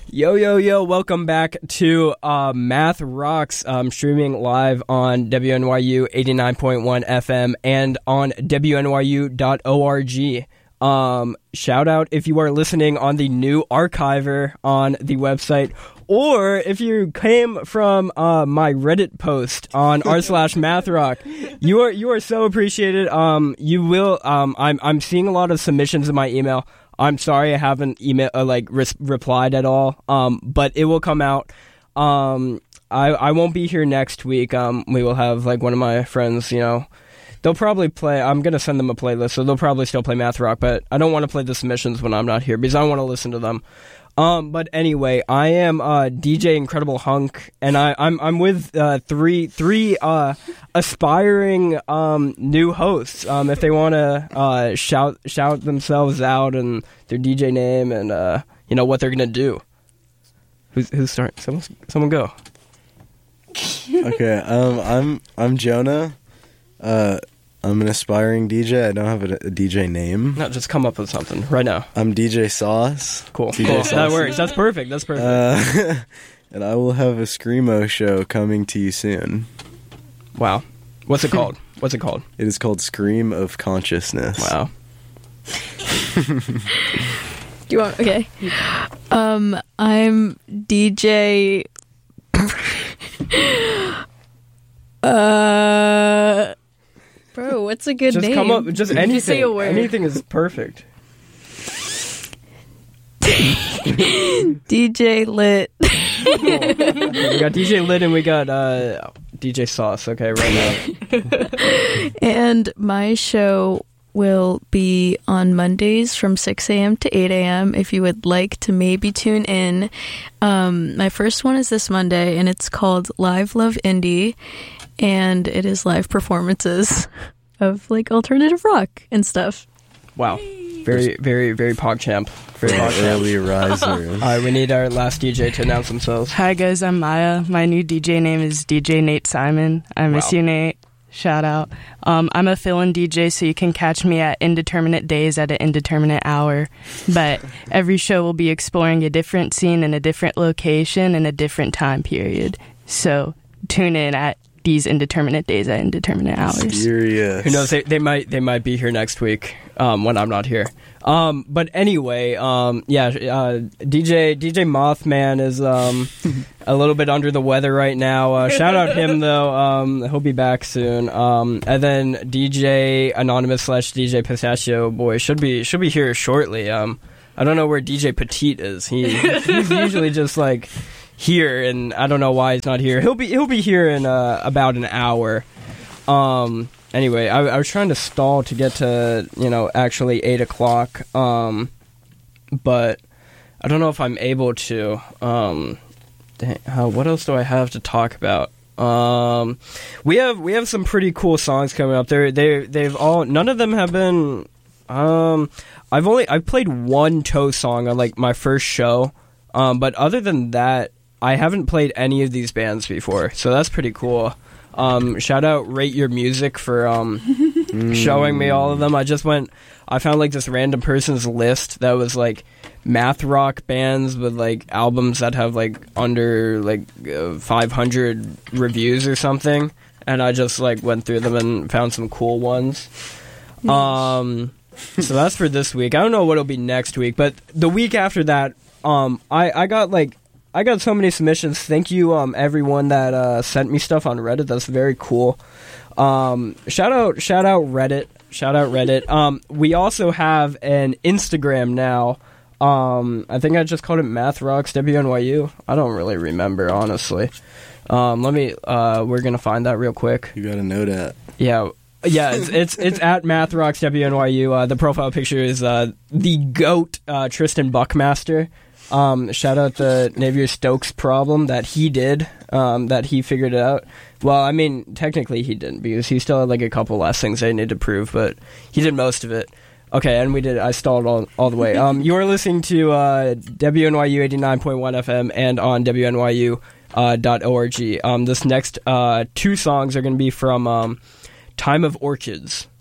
Yo, welcome back to Math Rocks, streaming live on WNYU 89.1 FM and on WNYU.org. Shout out if you are listening on the new archiver on the website, or if you came from my Reddit post on r/mathrock. You are so appreciated. You will. I'm seeing a lot of submissions in my email. I'm sorry I haven't replied at all, but it will come out. I won't be here next week. We will have one of my friends, they'll probably play. I'm going to send them a playlist, so they'll probably still play Math Rock, but I don't want to play the submissions when I'm not here because I want to listen to them. But anyway, I am DJ Incredible Hunk, and I'm with three aspiring new hosts. If they want to shout themselves out and their DJ name and what they're gonna do. Who's starting? Someone go. Okay, I'm Jonah. I'm an aspiring DJ. I don't have a DJ name. No, just come up with something right now. I'm DJ Sauce. Cool. Sauce. That works. That's perfect. And I will have a Screamo show coming to you soon. Wow. What's it called? It is called Scream of Consciousness. Wow. Do you want? Okay. I'm DJ. Bro, what's a good name? Just come up. Just anything. Just say a word. Anything is perfect. DJ Lit. Cool. We got DJ Lit and we got DJ Sauce. Okay, right now. And my show will be on Mondays from 6 a.m. to 8 a.m. if you would like to maybe tune in. My first one is this Monday, and it's called Live Love Indie, and it is live performances of alternative rock and stuff. Wow. Very, very, very PogChamp. Early risers. All right, we need our last DJ to announce themselves. Hi guys, I'm Maya. My new DJ name is DJ Nate Simon. I miss you, Nate. Shout out. I'm a fill-in DJ, so you can catch me at indeterminate days at an indeterminate hour. But every show will be exploring a different scene in a different location in a different time period. So tune in at these indeterminate days at indeterminate hours. Serious. Who knows? They might be here next week when I'm not here. But anyway, DJ Mothman is a little bit under the weather right now. Shout out him though. He'll be back soon. And then DJ Anonymous / DJ Pistachio Boy should be here shortly. I don't know where DJ Petite is. He's usually just here, and I don't know why he's not here. He'll be here in about an hour. Anyway, I was trying to stall to get to, actually 8 o'clock, but I don't know if I'm able to. What else do I have to talk about? We have some pretty cool songs coming up. They've all, none of them have been, I've played one Toe song on, my first show, but other than that, I haven't played any of these bands before, so that's pretty cool. Shout out Rate Your Music for showing me all of them. I found this random person's list that was math rock bands with albums that have under 500 reviews or something, and I just went through them and found some cool ones. So that's for this week. I don't know what it'll be next week, but the week after that, I got so many submissions. Thank you, everyone that sent me stuff on Reddit. That's very cool. Shout out Reddit. Shout out Reddit. We also have an Instagram now. I think I just called it Math Rocks WNYU. I don't really remember, honestly. We're gonna find that real quick. You gotta know that. Yeah. It's at Math Rocks WNYU. The profile picture is the GOAT Tristan Buckmaster. Shout out the Navier-Stokes problem that he did, that he figured it out. Well, I mean, technically he didn't, because he still had a couple last things I needed to prove, but he did most of it. Okay, and I stalled all the way. You are listening to WNYU 89.1 FM and on WNYU.org. This next two songs are going to be from Time of Orchids.